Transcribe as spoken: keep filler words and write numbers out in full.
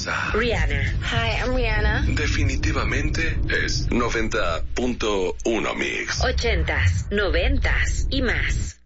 a Rihanna. Hi, I'm Rihanna. Definitivamente es noventa punto uno Mix. Ochentas, noventas y más.